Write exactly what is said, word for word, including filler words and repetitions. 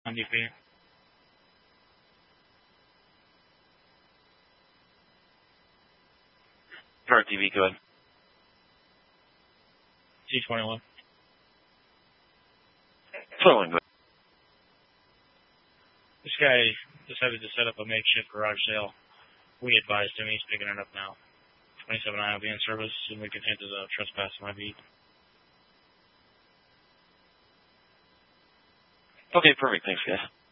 on D P. Start T V, go ahead. T twenty-one. twenty-one, go ahead. This guy decided to set up a makeshift garage sale. We advised him. He's picking it up now. twenty-seven I will be in service, and we can hit his uh, trespass on my beat. Okay, perfect. Thanks, guys.